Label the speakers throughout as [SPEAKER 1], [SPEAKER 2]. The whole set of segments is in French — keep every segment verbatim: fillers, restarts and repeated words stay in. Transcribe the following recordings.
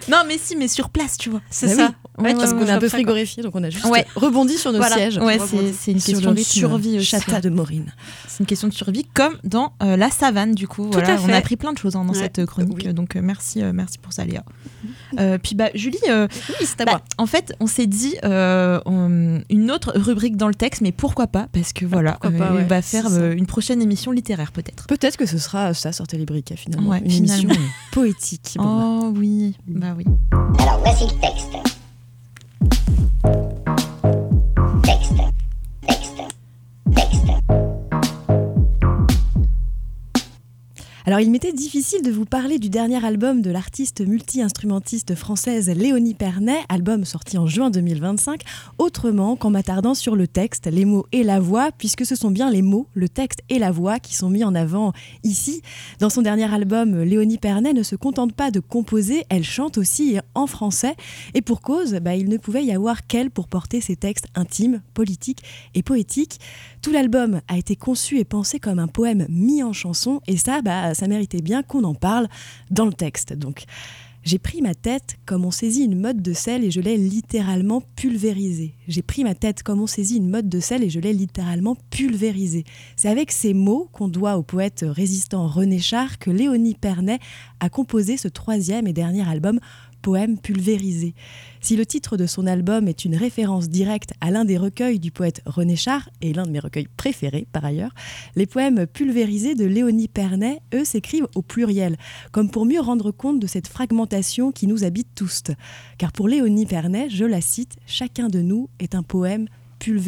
[SPEAKER 1] Non, mais si, mais sur place, tu vois.
[SPEAKER 2] C'est
[SPEAKER 3] Bah
[SPEAKER 2] ça.
[SPEAKER 3] oui.
[SPEAKER 2] Ouais,
[SPEAKER 3] Ouais,
[SPEAKER 2] tu
[SPEAKER 3] parce
[SPEAKER 2] vois,
[SPEAKER 3] qu'on est
[SPEAKER 2] je
[SPEAKER 3] un peu
[SPEAKER 2] vois ça,
[SPEAKER 3] frigorifié, donc on a juste
[SPEAKER 1] Ouais.
[SPEAKER 3] rebondi sur nos
[SPEAKER 1] Voilà.
[SPEAKER 3] sièges.
[SPEAKER 1] Ouais,
[SPEAKER 3] Sur
[SPEAKER 1] c'est, c'est une
[SPEAKER 3] le
[SPEAKER 1] question de
[SPEAKER 3] rythme
[SPEAKER 1] survie aussi.
[SPEAKER 3] Chata de Maureen.
[SPEAKER 1] C'est une question de survie, comme dans euh, la savane, du coup. Voilà.
[SPEAKER 2] à fait.
[SPEAKER 1] On a appris plein de choses hein, dans
[SPEAKER 2] Ouais.
[SPEAKER 1] cette chronique,
[SPEAKER 3] Oui.
[SPEAKER 1] donc euh, merci, euh, merci pour ça, Léa. Euh, puis bah, Julie, euh,
[SPEAKER 3] Oui, c'est à
[SPEAKER 1] bah,
[SPEAKER 3] moi.
[SPEAKER 1] en fait, on s'est dit euh, on- une autre rubrique dans le texte, mais pourquoi pas? Parce que voilà,
[SPEAKER 3] pourquoi pas,
[SPEAKER 1] euh,
[SPEAKER 3] ouais,
[SPEAKER 1] on va
[SPEAKER 3] c'est
[SPEAKER 1] faire
[SPEAKER 3] ça.
[SPEAKER 1] euh, une prochaine émission littéraire, peut-être.
[SPEAKER 3] Peut-être que ce sera ça, Sortez les briquets, finalement.
[SPEAKER 1] Ouais,
[SPEAKER 3] Une
[SPEAKER 1] finalement.
[SPEAKER 3] émission euh, poétique. Bon, bah.
[SPEAKER 1] Oh oui, bah oui.
[SPEAKER 4] Alors voici le texte. Texte. Texte. Texte.
[SPEAKER 3] Alors, il m'était difficile de vous parler du dernier album de l'artiste multi-instrumentiste française Léonie Pernet, album sorti en juin deux mille vingt-cinq, autrement qu'en m'attardant sur le texte, les mots et la voix, puisque ce sont bien les mots, le texte et la voix qui sont mis en avant ici. Dans son dernier album, Léonie Pernet ne se contente pas de composer, elle chante aussi en français. Et pour cause, bah, il ne pouvait y avoir qu'elle pour porter ses textes intimes, politiques et poétiques. Tout l'album a été conçu et pensé comme un poème mis en chanson, et ça, bah, ça méritait bien qu'on en parle dans le texte. Donc, j'ai pris ma tête comme on saisit une motte de sel et je l'ai littéralement pulvérisée. J'ai pris ma tête comme on saisit une motte de sel et je l'ai littéralement pulvérisée. C'est avec ces mots qu'on doit au poète résistant René Char que Léonie Pernet a composé ce troisième et dernier album, Poème pulvérisé. Si le titre de son album est une référence directe à l'un des recueils du poète René Char, et l'un de mes recueils préférés par ailleurs, les poèmes pulvérisés de Léonie Pernet, eux, s'écrivent au pluriel, comme pour mieux rendre compte de cette fragmentation qui nous habite tous. Car pour Léonie Pernet, je la cite, « Chacun de nous est un poème pulvérisé ».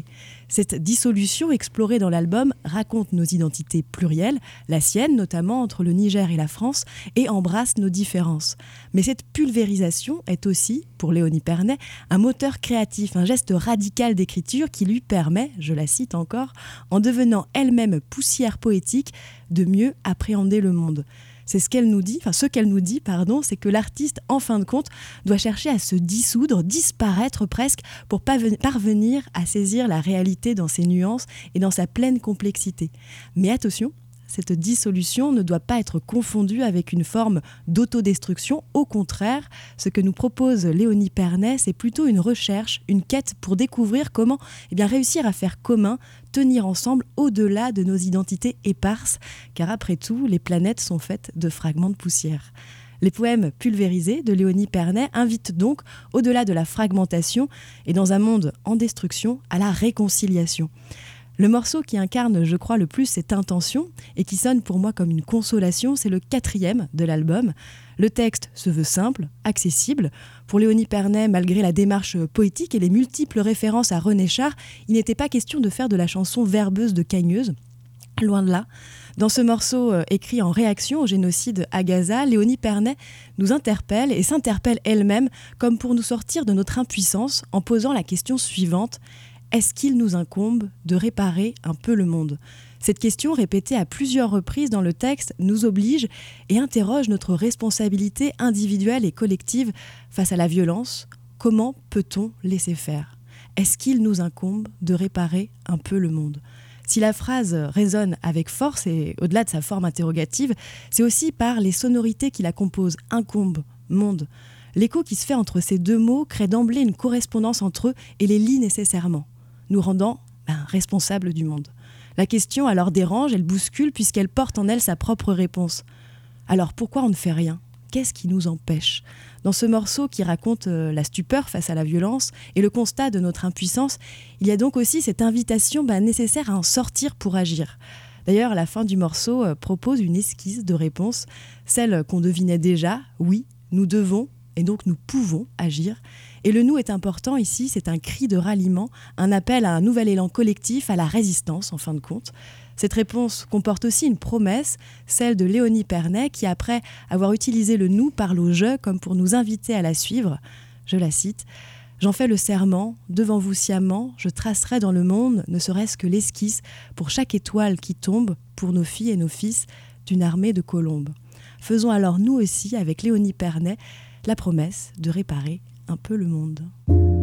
[SPEAKER 3] Cette dissolution explorée dans l'album raconte nos identités plurielles, la sienne notamment entre le Niger et la France, et embrasse nos différences. Mais cette pulvérisation est aussi, pour Léonie Pernet, un moteur créatif, un geste radical d'écriture qui lui permet, je la cite encore, en devenant elle-même poussière poétique, de mieux appréhender le monde. C'est ce qu'elle nous dit, enfin ce qu'elle nous dit, pardon, c'est que l'artiste, en fin de compte, doit chercher à se dissoudre, disparaître presque, pour parvenir à saisir la réalité dans ses nuances et dans sa pleine complexité. Mais attention, cette dissolution ne doit pas être confondue avec une forme d'autodestruction. Au contraire, ce que nous propose Léonie Pernet, c'est plutôt une recherche, une quête pour découvrir comment eh bien, réussir à faire commun, tenir ensemble au-delà de nos identités éparses, car après tout, les planètes sont faites de fragments de poussière. Les poèmes pulvérisés de Léonie Pernet invitent donc, au-delà de la fragmentation et dans un monde en destruction, à la réconciliation. Le morceau qui incarne, je crois, le plus cette intention et qui sonne pour moi comme une consolation, c'est le quatrième de l'album. Le texte se veut simple, accessible. Pour Léonie Pernet, malgré la démarche poétique et les multiples références à René Char, il n'était pas question de faire de la chanson verbeuse de Cagneuse. Loin de là. Dans ce morceau euh, écrit en réaction au génocide à Gaza, Léonie Pernet nous interpelle et s'interpelle elle-même comme pour nous sortir de notre impuissance en posant la question suivante. Est-ce qu'il nous incombe de réparer un peu le monde ? Cette question, répétée à plusieurs reprises dans le texte, nous oblige et interroge notre responsabilité individuelle et collective face à la violence. Comment peut-on laisser faire ? Est-ce qu'il nous incombe de réparer un peu le monde ? Si la phrase résonne avec force et au-delà de sa forme interrogative, c'est aussi par les sonorités qui la composent, incombe, monde. L'écho qui se fait entre ces deux mots crée d'emblée une correspondance entre eux et les lie nécessairement, nous rendant ben, responsables du monde. La question alors dérange, elle bouscule puisqu'elle porte en elle sa propre réponse. Alors pourquoi on ne fait rien ? Qu'est-ce qui nous empêche ? Dans ce morceau qui raconte euh, la stupeur face à la violence et le constat de notre impuissance, il y a donc aussi cette invitation ben, nécessaire à en sortir pour agir. D'ailleurs, la fin du morceau euh, propose une esquisse de réponse, celle qu'on devinait déjà, oui, nous devons et donc nous pouvons agir. Et le « nous » est important ici, c'est un cri de ralliement, un appel à un nouvel élan collectif, à la résistance en fin de compte. Cette réponse comporte aussi une promesse, celle de Léonie Pernet, qui après avoir utilisé le « nous » parle au « je » comme pour nous inviter à la suivre. Je la cite. « J'en fais le serment, devant vous sciemment, je tracerai dans le monde, ne serait-ce que l'esquisse, pour chaque étoile qui tombe, pour nos filles et nos fils, d'une armée de colombes. » Faisons alors nous aussi, avec Léonie Pernet, la promesse de réparer un peu le monde.